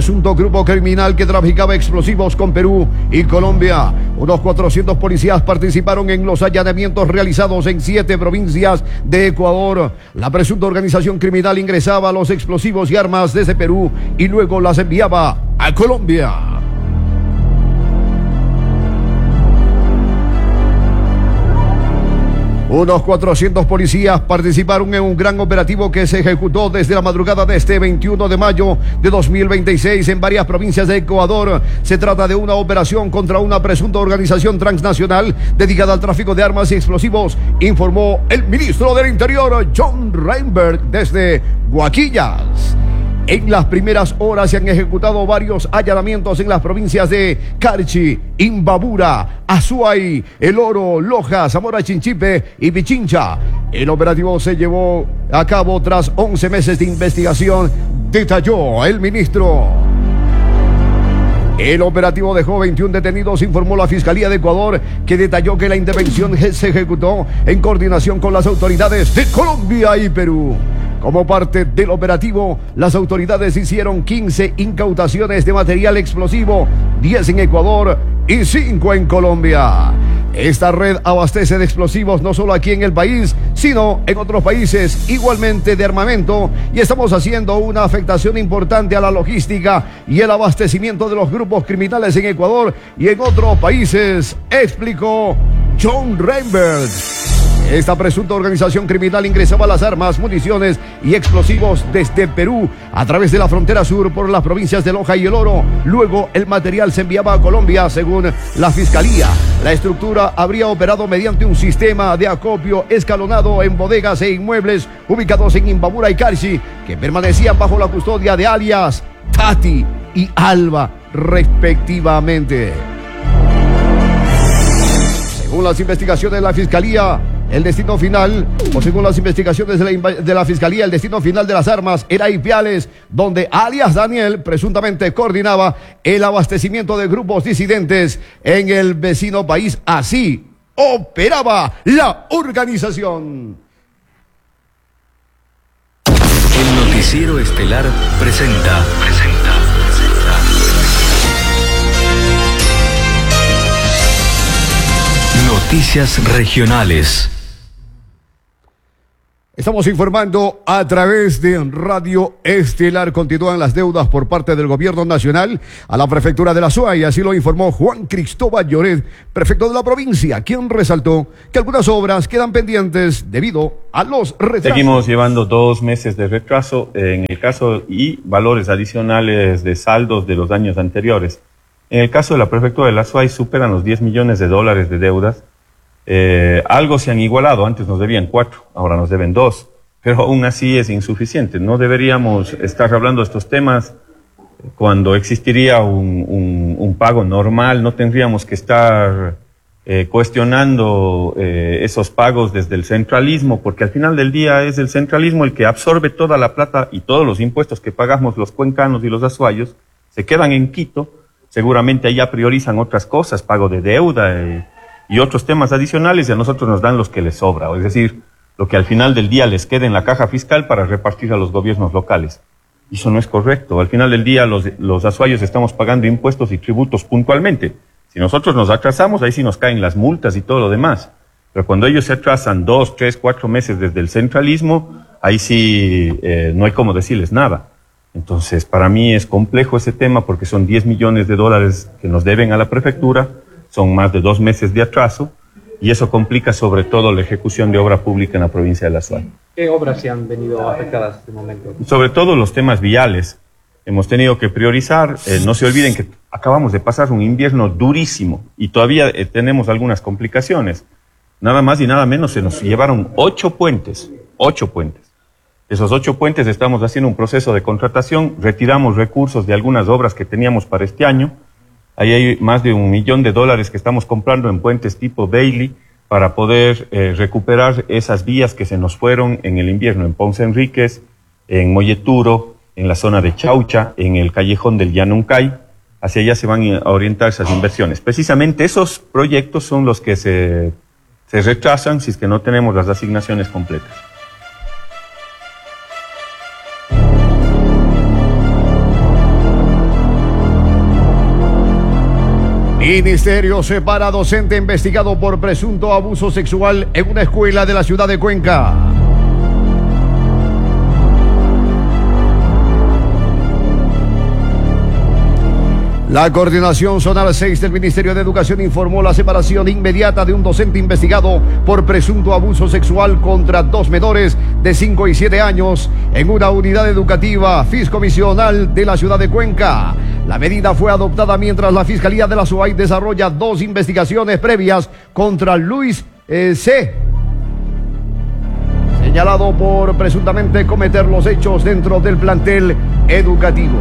Presunto grupo criminal que traficaba explosivos con Perú y Colombia. Unos 400 policías participaron en los allanamientos realizados en 7 provincias de Ecuador. La presunta organización criminal ingresaba los explosivos y armas desde Perú y luego las enviaba a Colombia. Unos 400 policías participaron en un gran operativo que se ejecutó desde la madrugada de este 21 de mayo de 2026 en varias provincias de Ecuador. Se trata de una operación contra una presunta organización transnacional dedicada al tráfico de armas y explosivos, informó el ministro del Interior, John Reinberg, desde Guaquillas. En las primeras horas se han ejecutado varios allanamientos en las provincias de Carchi, Imbabura, Azuay, El Oro, Loja, Zamora Chinchipe y Pichincha. El operativo se llevó a cabo tras 11 meses de investigación, detalló el ministro. El operativo dejó 21 detenidos, informó la Fiscalía de Ecuador, que detalló que la intervención se ejecutó en coordinación con las autoridades de Colombia y Perú. Como parte del operativo, las autoridades hicieron 15 incautaciones de material explosivo, 10 en Ecuador y 5 en Colombia. Esta red abastece de explosivos no solo aquí en el país, sino en otros países igualmente de armamento, y estamos haciendo una afectación importante a la logística y el abastecimiento de los grupos criminales en Ecuador y en otros países, explicó John Reinberg. Esta presunta organización criminal ingresaba las armas, municiones y explosivos desde Perú a través de la frontera sur por las provincias de Loja y El Oro. Luego el material se enviaba a Colombia, según la Fiscalía. La estructura habría operado mediante un sistema de acopio escalonado en bodegas e inmuebles ubicados en Imbabura y Carchi, que permanecían bajo la custodia de alias Tati y Alba, respectivamente. Según las investigaciones de la Fiscalía, el destino final, o según las investigaciones de la Fiscalía, el destino final de las armas era Ipiales, donde alias Daniel presuntamente coordinaba el abastecimiento de grupos disidentes en el vecino país. Así operaba la organización. El Noticiero Estelar presenta. Noticias regionales. Estamos informando a través de Radio Estelar. Continúan las deudas por parte del gobierno nacional a la prefectura de la Azuay. Así lo informó Juan Cristóbal Lloret, prefecto de la provincia, quien resaltó que algunas obras quedan pendientes debido a los retrasos. Seguimos llevando 2 meses de retraso en el caso y valores adicionales de saldos de los años anteriores. En el caso de la prefectura de la Azuay superan los $10 millones de deudas. Algo se han igualado, antes nos debían 4, ahora nos deben 2, pero aún así es insuficiente. No deberíamos estar hablando de estos temas cuando existiría un pago normal, no tendríamos que estar cuestionando esos pagos desde el centralismo, porque al final del día es el centralismo el que absorbe toda la plata y todos los impuestos que pagamos los cuencanos y los azuayos, se quedan en Quito, seguramente allá priorizan otras cosas, pago de deuda y otros temas adicionales, y a nosotros nos dan los que les sobra, es decir, lo que al final del día les queda en la caja fiscal para repartir a los gobiernos locales. Y eso no es correcto. Al final del día los azuayos estamos pagando impuestos y tributos puntualmente. Si nosotros nos atrasamos, ahí sí nos caen las multas y todo lo demás. Pero cuando ellos se atrasan 2, 3, 4 meses desde el centralismo, ahí sí no hay cómo decirles nada. Entonces, para mí es complejo ese tema porque son $10 millones que nos deben a la prefectura, son más de 2 meses de atraso, y eso complica sobre todo la ejecución de obra pública en la provincia de la Azuay. ¿Qué obras se han venido afectadas en este momento? Sobre todo los temas viales. Hemos tenido que priorizar, no se olviden que acabamos de pasar un invierno durísimo y todavía tenemos algunas complicaciones. Nada más y nada menos se nos llevaron 8 puentes. Esos 8 puentes estamos haciendo un proceso de contratación, retiramos recursos de algunas obras que teníamos para este año. Ahí hay más de $1 millón que estamos comprando en puentes tipo Bailey para poder recuperar esas vías que se nos fueron en el invierno, en Ponce Enríquez, en Molleturo, en la zona de Chaucha, en el callejón del Yanuncay. Hacia allá se van a orientar esas inversiones. Precisamente esos proyectos son los que se retrasan si es que no tenemos las asignaciones completas. Ministerio separa docente investigado por presunto abuso sexual en una escuela de la ciudad de Cuenca. La Coordinación Zonal 6 del Ministerio de Educación informó la separación inmediata de un docente investigado por presunto abuso sexual contra 2 menores de 5 y 7 años en una unidad educativa fiscomisional de la ciudad de Cuenca. La medida fue adoptada mientras la Fiscalía de la SUAY desarrolla 2 investigaciones previas contra Luis C., señalado por presuntamente cometer los hechos dentro del plantel educativo.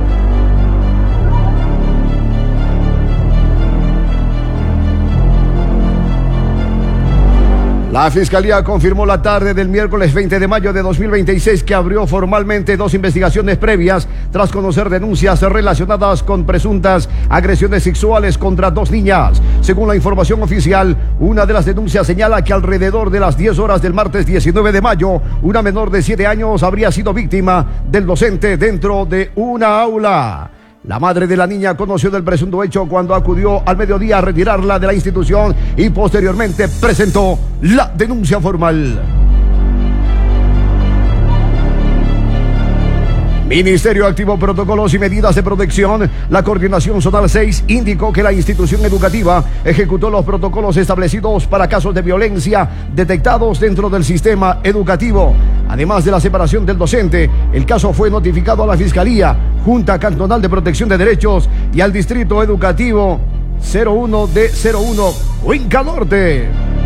La Fiscalía confirmó la tarde del miércoles 20 de mayo de 2026 que abrió formalmente 2 investigaciones previas tras conocer denuncias relacionadas con presuntas agresiones sexuales contra 2 niñas. Según la información oficial, una de las denuncias señala que alrededor de las 10 horas del martes 19 de mayo, una menor de 7 años habría sido víctima del docente dentro de una aula. La madre de la niña conoció del presunto hecho cuando acudió al mediodía a retirarla de la institución y posteriormente presentó la denuncia formal. Ministerio activó protocolos y medidas de protección. La Coordinación Zonal 6 indicó que la institución educativa ejecutó los protocolos establecidos para casos de violencia detectados dentro del sistema educativo. Además de la separación del docente, el caso fue notificado a la Fiscalía, Junta Cantonal de Protección de Derechos y al Distrito Educativo 01 de 01, Cuenca Norte.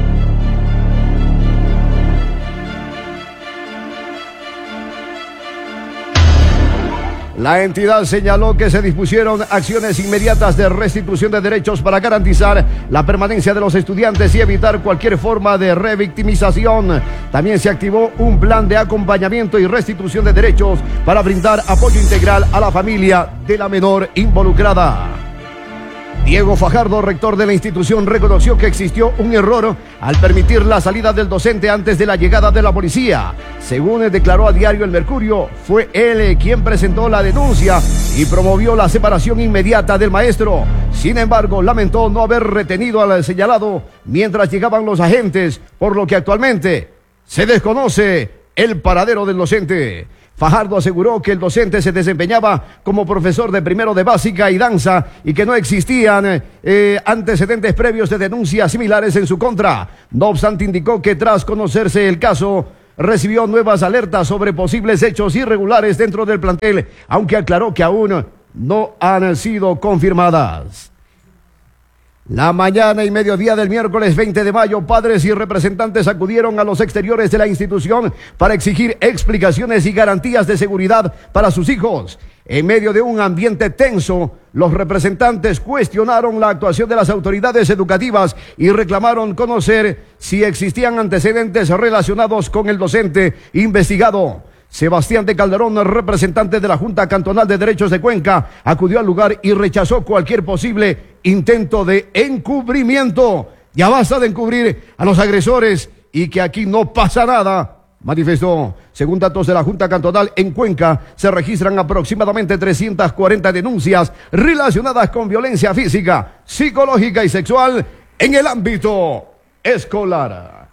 La entidad señaló que se dispusieron acciones inmediatas de restitución de derechos para garantizar la permanencia de los estudiantes y evitar cualquier forma de revictimización. También se activó un plan de acompañamiento y restitución de derechos para brindar apoyo integral a la familia de la menor involucrada. Diego Fajardo, rector de la institución, reconoció que existió un error al permitir la salida del docente antes de la llegada de la policía. Según declaró a Diario El Mercurio, fue él quien presentó la denuncia y promovió la separación inmediata del maestro. Sin embargo, lamentó no haber retenido al señalado mientras llegaban los agentes, por lo que actualmente se desconoce el paradero del docente. Fajardo aseguró que el docente se desempeñaba como profesor de primero de básica y danza y que no existían antecedentes previos de denuncias similares en su contra. No obstante, indicó que tras conocerse el caso, recibió nuevas alertas sobre posibles hechos irregulares dentro del plantel, aunque aclaró que aún no han sido confirmadas. La mañana y mediodía del miércoles 20 de mayo, padres y representantes acudieron a los exteriores de la institución para exigir explicaciones y garantías de seguridad para sus hijos. En medio de un ambiente tenso, los representantes cuestionaron la actuación de las autoridades educativas y reclamaron conocer si existían antecedentes relacionados con el docente investigado. Sebastián de Calderón, representante de la Junta Cantonal de Derechos de Cuenca, acudió al lugar y rechazó cualquier posible intento de encubrimiento. Ya basta de encubrir a los agresores y que aquí no pasa nada, manifestó. Según datos de la Junta Cantonal, en Cuenca se registran aproximadamente 340 denuncias relacionadas con violencia física, psicológica y sexual en el ámbito escolar.